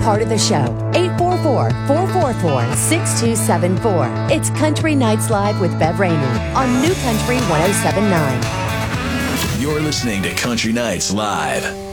part of the show. 844-444-6274. It's Country Nights Live with Bev Ramey on New Country 107.9. You're listening to Country Nights Live.